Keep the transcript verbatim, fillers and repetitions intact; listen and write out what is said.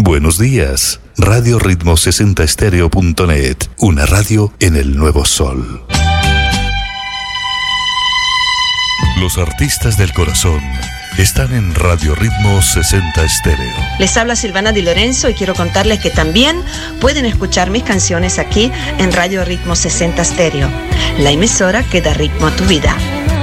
Buenos días. Radio Ritmo sesenta estéreo punto net, una radio en el nuevo sol. Los artistas del corazón están en Radio Ritmo sesenta Estéreo. Les habla Silvana Di Lorenzo y quiero contarles que también pueden escuchar mis canciones aquí en Radio Ritmo sesenta Estéreo, la emisora que da ritmo a tu vida.